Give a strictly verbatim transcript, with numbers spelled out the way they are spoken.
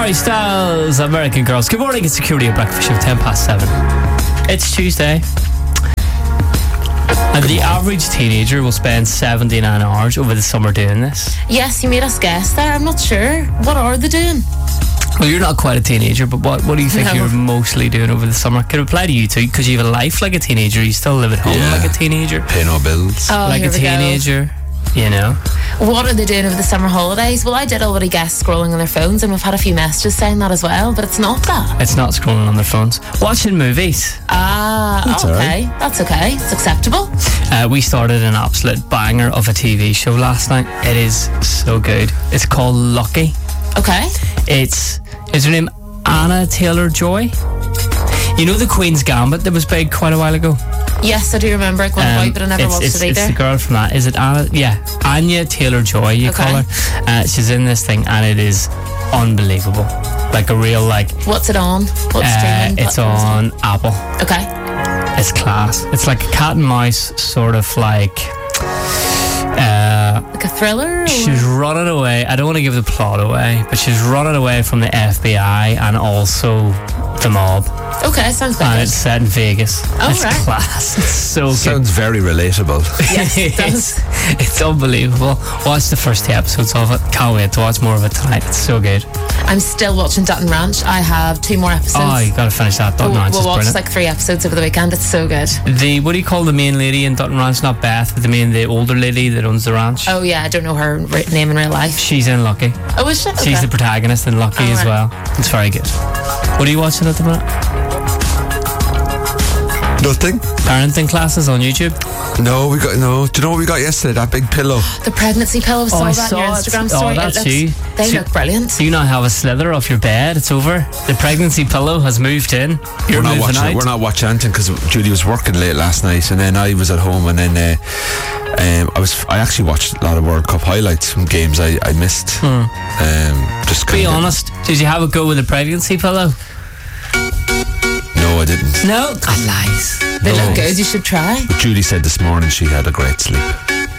Harry Styles, American Girls. Good morning, it's Security at Breakfast Show, ten past seven. It's Tuesday. And the average teenager will spend seventy-nine hours over the summer doing this. Yes, you made us guess there. I'm not sure. What are they doing? Well, you're not quite a teenager, but what, what do you think No. you're mostly doing over the summer? Could apply to you too, because you have a life like a teenager. You still live at home Yeah. like a teenager. Pay no bills. Oh, like here a we go. teenager, you know. What are they doing over the summer holidays? Well, I did already guess scrolling on their phones, and we've had a few messages saying that as well, but it's not that. It's not scrolling on their phones. Watching movies. Ah, That's okay. alright. That's okay. It's acceptable. Uh, we started an absolute banger of a T V show last night. It is so good. It's called Lucky. Okay. It's, is her name Anna Taylor-Joy? You know the Queen's Gambit that was big quite a while ago? Yes, I do remember it going Um, about, but I never it's, watched it's, it it's either. the girl from that. Is it Anna? Yeah, Anya Taylor-Joy, you Okay. call her. Uh, she's in this thing and it is unbelievable. Like a real, like, What's it on? What uh, streaming it's platforms? on Apple. Okay. It's class. It's like a cat and mouse sort of like... Uh, Like a thriller? or- she's running away. I don't want to give the plot away, but she's running away from the F B I and also the mob. Okay, sounds And good. it's set in Vegas. Oh, it's right. class. It's so good. Sounds very relatable. Yes, it does. it's, it's unbelievable. Watch the first two episodes of it. Can't wait to watch more of it tonight. It's so good. I'm still watching Dutton Ranch. I have two more episodes. Oh, you gotta finish that. Dutton We'll, Ranch we'll is watch brilliant. like three episodes over the weekend. It's so good. The what do you call the main lady in Dutton Ranch? Not Beth, but the main, the older lady that owns the ranch. Oh yeah, I don't know her re- name in real life. She's in Lucky. Oh, is she? Okay. She's the protagonist in Lucky Oh, as right. well. It's very good. What are you watching at the minute? Nothing? Parenting classes on YouTube. No, we got no. Do you know what we got yesterday? That big pillow. The pregnancy pillow. Oh, I Saw that in your saw it. Instagram Oh, story. It that's looks- you. They So- look brilliant. Do you not have a slither off your bed? It's over. The pregnancy pillow has moved in. You're We're not moving watching out. it. We're not watching anything because Judy was working late last night, and then I was at home, and then uh, um, I was. I actually watched a lot of World Cup highlights from games I, I missed. Um, just Be kinda- honest. Did you have a go with a pregnancy pillow? No, I didn't. No. That lies. They No. look good. You should try. But Judy said this morning she had a great sleep.